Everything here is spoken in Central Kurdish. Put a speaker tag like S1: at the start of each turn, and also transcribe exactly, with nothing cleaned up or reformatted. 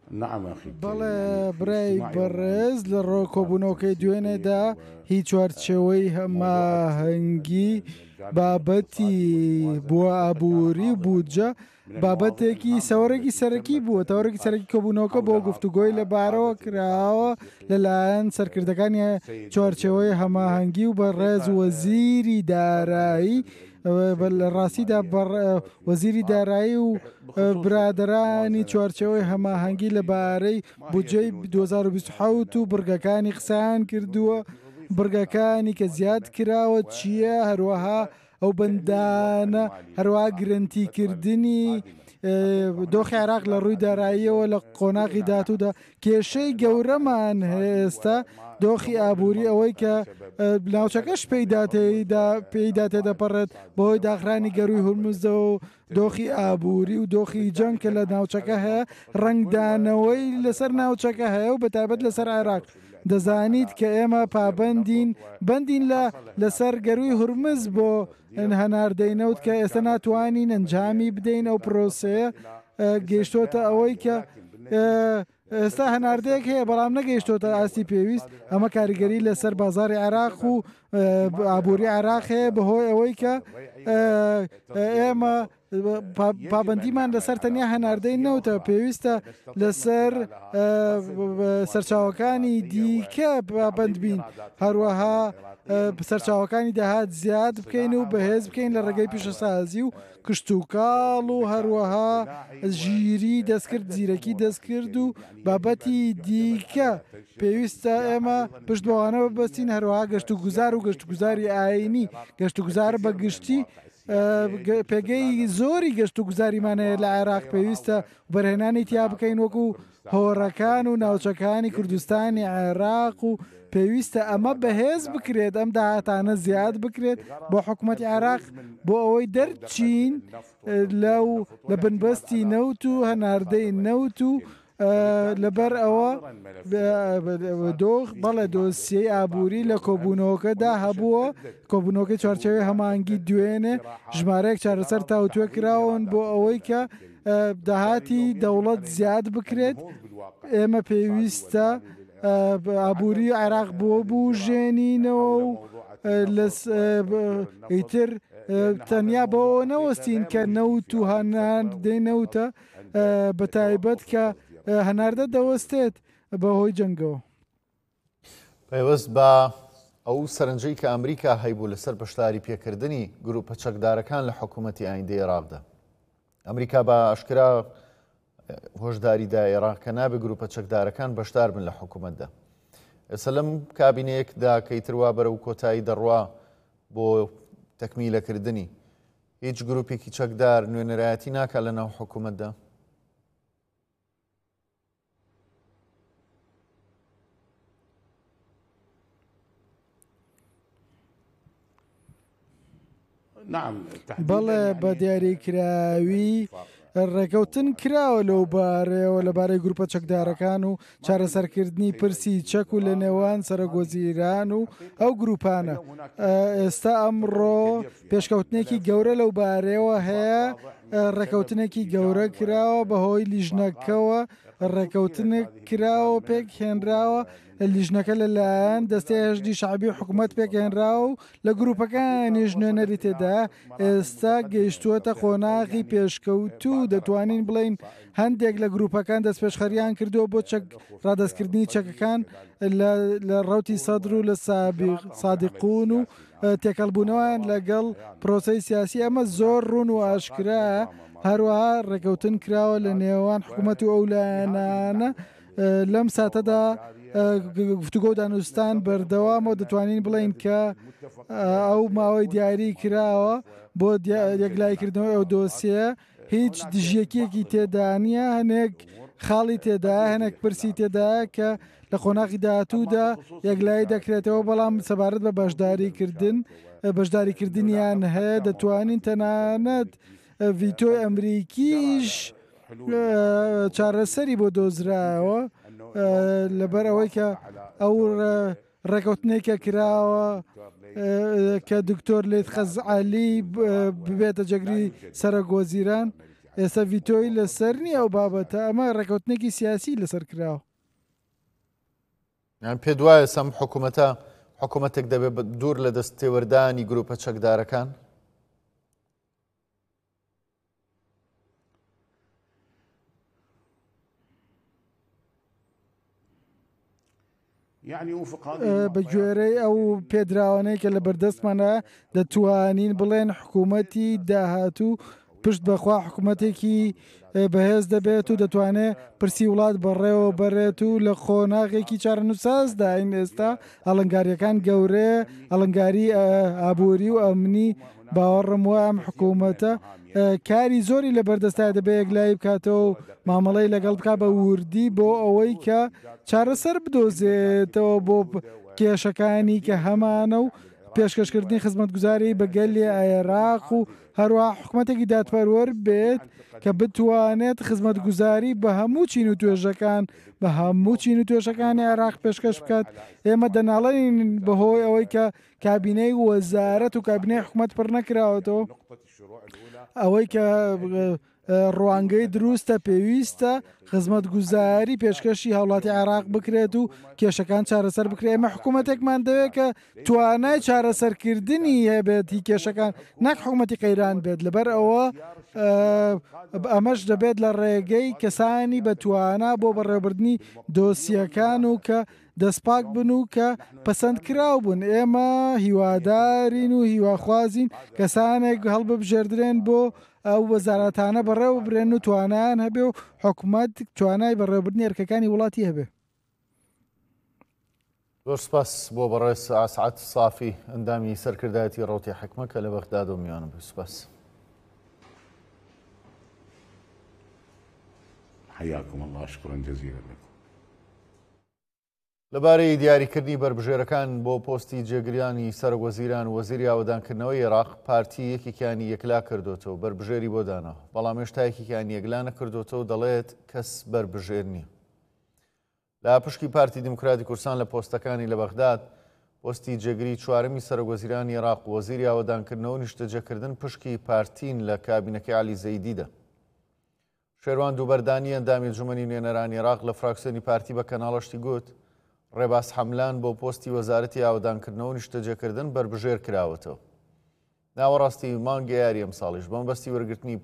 S1: بەڵێ برای بەڕێز لە ڕۆکۆبوونەوەکەی دوێنێدا هیچ چوارچێوەی هەماهەنگی بابەتی بووە ئابووری بودجە بابەتێکی سەوەرێکی سەرەکی بووە تەوەرەکی سەرەکی کۆبوونەوەکە بۆ گفتوگۆی لەبارەوە کراوە لەلایەن سەرکردەکانی چوارچێوەی هەماهەنگی و بەڕێز وەزیری دارایی لە ڕاستیدا وەزیری دارایی و برادرانی چوارچێوەی هەماهەنگی لەبارەی بودجەی دوو هەزار و بیست و حەوت و بڕگەکانی قسەیان کردووە بڕگەکانی کە زیاد کراوە چییە هەروەها ئەو بەندانە هەروەها گرنتیکردنی دۆخی عێراق لە ڕووی داراییەوە لە قۆناغی داهاتوودا کێشەی گەورەمان ئێستا دۆخی ئابووری ئەوەی کە ناوچەکەش پێیدا تێدەپەڕێت بەهۆی داخرانی گەروی هورمزە و دۆخی ئابووری و دۆخی جەنگ کە لە ناوچەکە هەیە ڕنگدانەوەی لەسەر ناوچەکە هەیە و بەتایبەت لەسەر عێراق دەزانیت کە ئێمە پابندین بندین لە لەسەر گەروی هورمز بۆ هەناردەینەوت کە ئێستا ناتوانین ئەنجامی بدەین ئەو پرۆسەیە گەیشتۆتە ئەوەی کە ئێستا هەناردەیەک هەیە بەڵام نەگەیشتۆتە ئاستی پێویست ئەمە کاریگەری لەسەر بازاری عێراق و ئابووری عێراق هەیە بەهۆی ئەوەی کە ئێمە پابندیمان لەسەر تەنیا هەناردەی نەوتە پێویستە لەسەر سەرچاوەکانی دیکە پابند بین هەروەها سەرچاوەکانی داهات زیاد بکەین و بەهێز بکەین لە ڕێگەی پیشەسازی و کشت و کاڵ و هەروەها ژیری دەستکرد زیرەکی دەستکرد و بابەتی دیکە پێویستە ئێمە پشت بەوانەوە بەستین هەروەها گەشت و گوزار و گەشت و گوزاری ئاینی گەشت و گوزار بە گشتی پێگەی زۆری گەشت و گوزاریمانەیە لە عێراق پێویستە بەرهێنانی تیا بکەین وەکو هۆڕەکان و ناوچەکانی کوردستانی عێراق و پێویستە ئەمە بەهێز بکرێت ئەم داهاتانە زیاد بکرێت بۆ حکوومەتی عێراق بۆ ئەوەی دەرچین لەو لە بنبەستی نەوت و هەناردەی نەوت و لەبەر ئەوە دۆخ بەڵێ دۆسیەی ئابووری لە کۆبوونەوەکەدا هەبووە کۆبوونەوەکەی چوارچێوەی هەماهەنگی دوێنێ ژمارەیەک چارەسەر تاوتوێ کراون بۆ ئەوەی کە داهاتی دەوڵەت زیاد بکرێت ئێمە پێویستە ئابووری عێراق بۆ بوژێنینەوە و ئیتر تەنیا بۆ نەوەستین کە نەوت و هەناردەی نەوتە بەتایبەت کە هەناردە دەوەستێت بەهۆی جەنگەوە
S2: پەیوەست بە ئەو سەرنجەی کە ئەمریکا هەیبوو لەسەر بەشداری پێکردنی گروپە چەکدارەکان لە حکوومەتی ئایندەی عێراقدا ئەمریکا بە ئاشکرا هۆشداریدا عێراق کە نابێ گروپە چەکدارەکان بەشدار بن لە حکوومەتدا ئێستا لەم کابینەیەکدا کەیتروا بەرەو کۆتایی دەڕوا بۆ تەکمیلەکردنی هیچ گروپێکی چەکدار نوێنەرایەتی ناکات لە ناو حکوومەتدا
S1: بەڵێ بە دیاریکراوی ڕێکەوتن کراوە لەو بارەوە لەبارەی گروپە چەکدارەکان و چارەسەرکردنی پرسی چەک و لە نێوان سەرۆکوەزیران و ئەو گروپانە ئێستا ئەمڕۆ پێشکەوتنێکی گەورە لەو بارەوە هەیە ڕێکەوتنێکی گەورە کراوە بەهۆی لیژنەکەوە ڕێکەوتنێک کراوە پێک هێنراوە لیژنەکە لەلایەن دەستەی هەژدی شعبی حکوومەت پێکهێنراوە و لە گروپەکانی ژنوێنەری تێدا ئێستا گەیشتووەتە قۆناغی پێشکەوت و دەتوانین بڵین هەندێک لە گروپەکان دەست پێشخەریان کردووە بۆ ڕادەستکردنی چەکەکان لە ڕەوتی سەدر و لە سادقون و تێکەڵبوونەوەیان لەگەڵ پرۆسەی سیاسی ئەمە زۆر ڕوون و ئاشکرا هەروەها ڕێکەوتن کراوە لە نێوان حکوومەت و ئەو لایەنانە لەم ساتەدا گفتوگۆ و دانوستان بەردەوامەوە دەتوانین بڵین کە ئەو ماوەی دیاری کراوە بۆ یەکلایکردنەوەی ئەو دۆسیە هیچ دژیەکیەکی تێدا نیە هەنێک خاڵی تێدا هەنێک پرسی تێدا کە لە قۆناغی داهاتوودا یەکلایی دەکرێتەوە بەڵام سەبارەت بە بەشداریکردن بەشداریکردنیان هەیە دەتوانین تەنانەت ڤیتۆی ئەمریکیش چارەسەری بۆ دۆزراوە لەبەر ئەوەی کە ئەو ڕێکەوتنێکە کراوە کە دکتۆر لێت خەزعەلی ببێتە جەگری سەرۆکوەزیران ئێستا ڤیتۆی لەسەر نیە ئەو بابەتە، ئەمە ڕێکەوتنێکی سیاسی لەسەر کراوە.
S2: یان پێ دوایە سەم حکوومەتە حکوومەتێک دەبێت دوور لە دەست تێوەردانی گروپە چەکدارەکان؟
S1: بە گوێرەی ئەو پێدراوانەیە کە لە بەردەستمانە دەتوانین بڵێن حکوومەتی داهاتوو پشت بەخوا حکوومەتێکی بەهێز دەبێت و دەتوانێت پرسی وڵات بەڕێوە بەرێت و لە خۆناغێکی چارەنووسازداین. ئێستا ئەڵنگاریەکان گەورەیە، ئەڵنگاری ئابووری و ئەمنی باوەڕم وە ئەم حکوومەتە کاری زۆری لە بەردەستای دەبێت یەکلایی بکاتەوە و مامەڵەی لەگەڵ بک بە وردی بۆ ئەوەی کە چارەسەر بدۆزێتەوە بۆ کێشەکانی کە هەمانە و پێشکەشکردنی خزمەتگوزاری بە گەلی عێراق و هەروە حکوومەتێکی دادپەروەر بێت کە بتوانێت خزمەتگوزاری بە هەموو چین و توێژەکان بە هەموو چین و توێژەکانی عێراق پێشکەش بکات. ئێمە دەناڵێن بەهۆی ئەوەی کە کابینەی وەزارەت و کابینەی حکوومەت پڕ نەکراوەتەوە، ئەوەی کە ڕوانگەی دروستە پێویستە خزمەتگوزاری پێشکەشی هاوڵاتی عێراق بکرێت و کێشەکان چارەسەر بکرێت. ئێمە حکوومەتێکمان دەوێت کە توانای چارەسەرکردنی هەبێتی کێشەکان، نەک حکوومەتی قەیران بێت. لەبەر ئەوە ئەمەش دەبێت لە ڕێگەی کەسانی بەتوانا بۆ بەڕێوەبردننی دۆسیەکان و کە دەستپاک بن و کە پەسەندکراو بوون. ئێمە هیوادارین و هیواخوازین کەسانێک هەڵببژێردرێن بۆ ئەو وەزارەتانە بەڕێوە برێن و توانایان هەبێ و حکوومەت توانای بەڕێوەبردننی ئەرکەکانی وڵاتی هەبێ.
S2: زۆر سپاس بۆ بەڕێز ئاسعەد سافی ئەندامی سەرکردایەتی ڕەوتی حکومە کە لە بەغداد و میوانم بێ. سپاس.
S3: حياكم الله شكرا جزيلا لكم.
S2: لەبارەی دیاریکردنی بربژێرەکان بۆ پۆستی جێگریانی سەرۆکوەزیران و وەزیری ئاوەدانکردنەوەی عێراق پارتی یەکێکیانی یەکلا کردوتەوە بربژێری بۆ دانەوە، بەڵام هێشتا یەکێکیان یەکلا نەکردوتەوە و دەڵێت کەس بربژێر نییە. لە پشکی پارتی دیموکراتی کوردستان لە پۆستەکانی لە بەغداد پۆستی جێگری چوارەمی سەرۆکوەزیرانی عێراق و وەزیری ئاوەدانکردنەوە نیشتەجێکردن پشکی پارتین لە کابینەکەی عەلی زەیدیدا. شێروان دووبەردانی ئەندامی جومەنی نوێنەرانی عێراق لە فراکسیۆنی پارتی بە کەناڵەشتی گوت ڕێباز حەملان بۆ پۆستی وەزارەتی ئاوەدانکردنەوە نیشتەجێکردن بربژێر کراوەتەوە. ناوەڕاستی مانگە یاری ئەم ساڵیش بەمبەستی وەرگرتنی